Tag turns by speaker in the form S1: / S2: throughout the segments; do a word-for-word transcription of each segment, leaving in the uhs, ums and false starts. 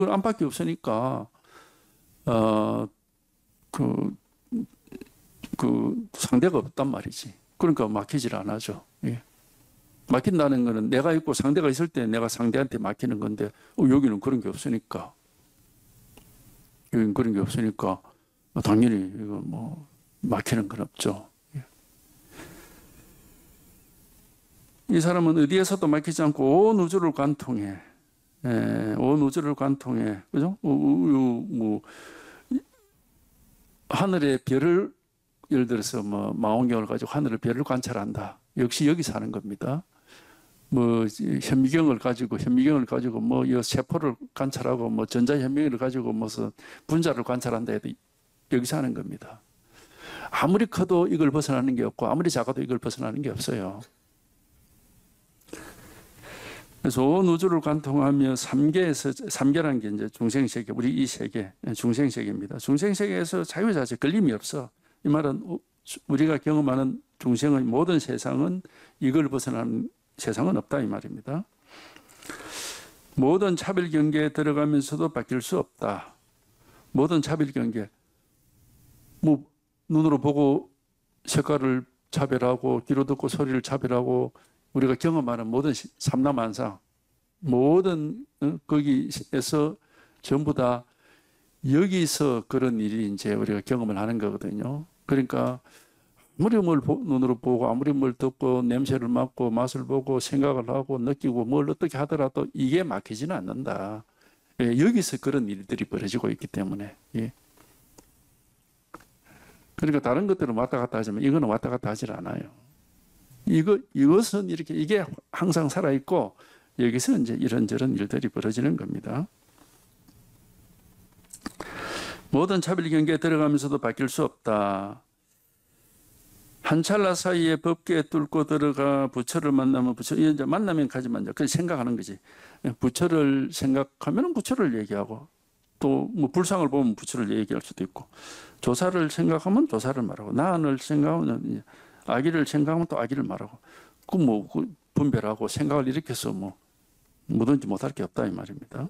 S1: 그 안팎이 없으니까 어, 그, 그 상대가 없단 말이지. 그러니까 막히질 않아죠. 예. 막힌다는 거는 내가 있고 상대가 있을 때 내가 상대한테 막히는 건데 어, 여기는 그런 게 없으니까 여기는 그런 게 없으니까 당연히 이거 뭐 막히는 건 없죠. 예. 이 사람은 어디에서도 막히지 않고 온 우주를 관통해. 예, 온 우주를 관통해. 그죠? 어, 어, 뭐 하늘의 별을 예를 들어서 뭐 망원경을 가지고 하늘의 별을 관찰한다. 역시 여기 사는 겁니다. 뭐 현미경을 가지고 현미경을 가지고 뭐 이 세포를 관찰하고 뭐 전자현미경을 가지고 무슨 분자를 관찰한다 해도 여기서 하는 겁니다. 아무리 커도 이걸 벗어나는 게 없고 아무리 작아도 이걸 벗어나는 게 없어요. 그래서 온 우주를 관통하며 삼계에서 삼계라는 게 이제 중생세계, 우리 이 세계 중생세계입니다. 중생세계에서 자유자재 걸림이 없어. 이 말은 우리가 경험하는 중생의 모든 세상은 이걸 벗어나는 세상은 없다 이 말입니다. 모든 차별 경계에 들어가면서도 바뀔 수 없다. 모든 차별 경계, 뭐 눈으로 보고 색깔을 차별하고 귀로 듣고 소리를 차별하고 우리가 경험하는 모든 삼라만상, 모든 거기에서 전부 다 여기서 그런 일이 이제 우리가 경험을 하는 거거든요. 그러니까 아무리 뭘 눈으로 보고 아무리 뭘 듣고 냄새를 맡고 맛을 보고 생각을 하고 느끼고 뭘 어떻게 하더라도 이게 막히지는 않는다. 예, 여기서 그런 일들이 벌어지고 있기 때문에. 예. 그러니까 다른 것들은 왔다 갔다 하지만 이거는 왔다 갔다 하질 않아요. 이거, 이것은 이렇게 이게 항상 살아있고 여기서 이제 이런저런 일들이 벌어지는 겁니다. 모든 차별 경계에 들어가면서도 바뀔 수 없다. 한 찰나 사이에 법계에 뚫고 들어가 부처를 만나면 부처, 이제 만나면 가지만 이제 그냥 생각하는 거지. 부처를 생각하면 부처를 얘기하고 또 뭐 불상을 보면 부처를 얘기할 수도 있고 조사를 생각하면 조사를 말하고 나을 생각하면 아기를 생각하면 또 아기를 말하고 그 뭐 분별하고 생각을 일으켜서 뭐 뭐든지 못할 게 없다 이 말입니다.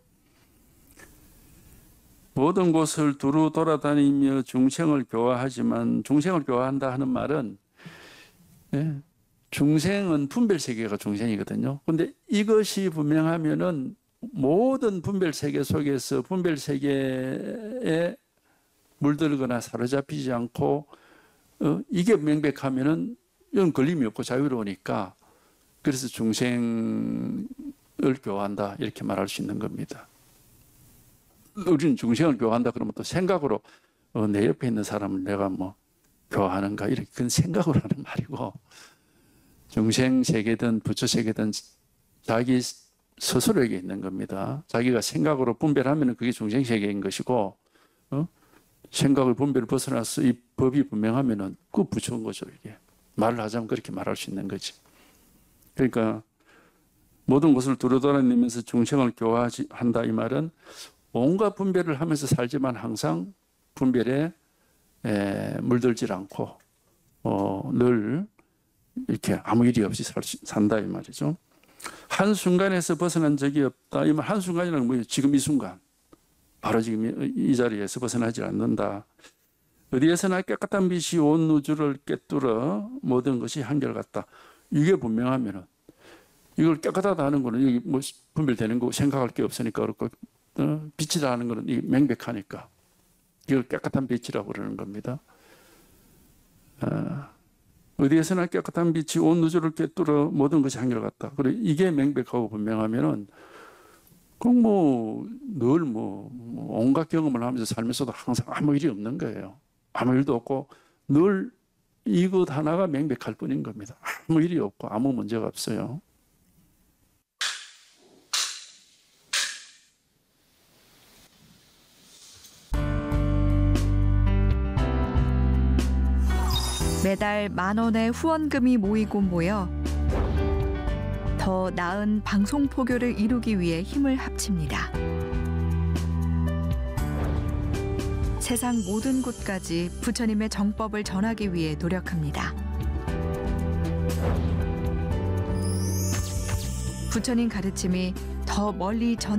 S1: 모든 곳을 두루 돌아다니며 중생을 교화하지만 중생을 교화한다 하는 말은 예, 중생은 분별세계가 중생이거든요. 그런데 이것이 분명하면은 모든 분별세계 속에서 분별세계에 물들거나 사로잡히지 않고 어, 이게 명백하면은 이건 걸림이 없고 자유로우니까 그래서 중생을 교화한다 이렇게 말할 수 있는 겁니다. 우리는 중생을 교화한다 그러면 또 생각으로 어, 내 옆에 있는 사람을 내가 뭐 교화하는가 이렇게 그건 생각으로 하는 말이고 중생 세계든 부처 세계든 자기 스스로에게 있는 겁니다. 자기가 생각으로 분별하면 그게 중생 세계인 것이고 어? 생각을 분별을 벗어나서 이 법이 분명하면은 그 부처인 거죠. 이게 말을 하자면 그렇게 말할 수 있는 거지. 그러니까 모든 것을 두루돌아다니면서 중생을 교화한다 이 말은 온갖 분별을 하면서 살지만 항상 분별에 에, 물들질 않고 어, 늘 이렇게 아무 일이 없이 살 수, 산다 이 말이죠. 한순간에서 벗어난 적이 없다. 이 말 한순간이라는 건 뭐예요? 지금 이 순간. 바로 지금 이, 이 자리에서 벗어나지 않는다. 어디에서나 깨끗한 빛이 온 우주를 꿰뚫어 모든 것이 한결같다. 이게 분명하면은 이걸 깨끗하다 하는 거는 여기 뭐 분별되는 거 생각할 게 없으니까 그렇고 어, 빛이다 하는 거는 이게 명백하니까 이걸 깨끗한 빛이라고 그러는 겁니다. 어, 어디에서나 깨끗한 빛이 온 우주를 꿰뚫어 모든 것이 한결같다. 그리고 이게 명백하고 분명하면은 그뭐늘 뭐 온갖 경험을 하면서 살면서도 항상 아무 일이 없는 거예요. 아무 일도 없고 늘 이것 하나가 명백할 뿐인 겁니다. 아무 일이 없고 아무 문제가 없어요.
S2: 매달 만 원의 후원금이 모이고 모여 더 나은 방송 포교를 이루기 위해 힘을 합칩니다. 세상 모든 곳까지 부처님의 정법을 전하기 위해 노력합니다. 부처님 가르침이 더 멀리 전